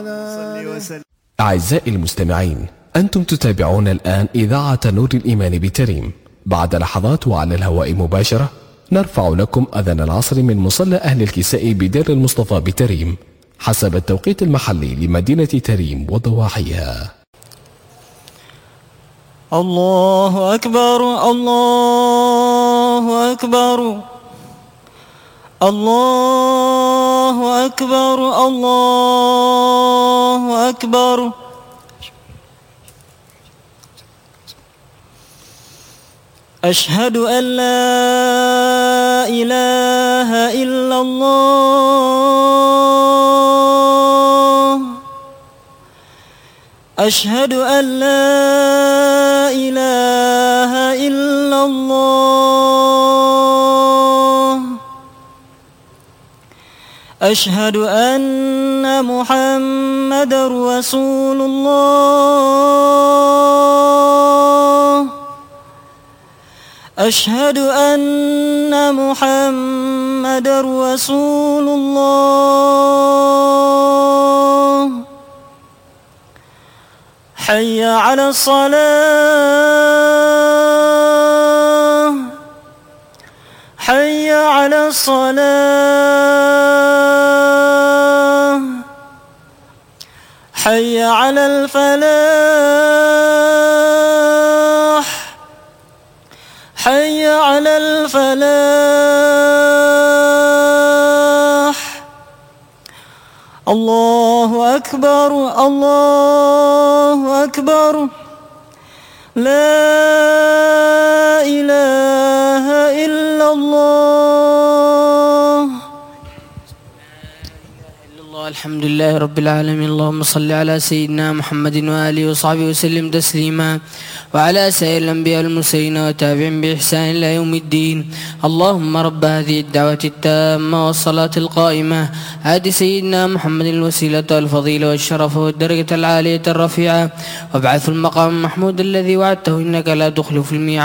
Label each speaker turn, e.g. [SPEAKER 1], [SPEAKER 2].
[SPEAKER 1] أعزائي المستمعين، أنتم تتابعون الآن إذاعة نور الإيمان بتريم. بعد لحظات وعلى الهواء مباشرة نرفع لكم أذان العصر من مصلى أهل الكساء بدير المصطفى بتريم حسب التوقيت المحلي لمدينة تريم وضواحيها.
[SPEAKER 2] الله أكبر الله أكبر الله أكبر الله أكبر. أشهد أن لا إله إلا الله. أشهد أن لا إله إلا الله. أشهد أن محمدًا رسول الله. أشهد أن محمدًا رسول الله. حي على الصلاة. حي على الصلاة. حي على الفلاح. حي على الفلاح. الله أكبر الله أكبر. لا إله إلا الله. الحمد لله رب العالمين. اللهم صل على سيدنا محمد وآله وصحبه وسلم تسليما، وعلى سائر الأنبياء والمرسلين وتابعين بإحسان إلى يوم الدين. اللهم رب هذه الدعوة التامة والصلاة القائمة آت سيدنا محمد الوسيلة والفضيلة والشرف والدرجة العالية الرفيعة، وابعث المقام المحمود الذي وعدته إنك لا تخلف الميعاد.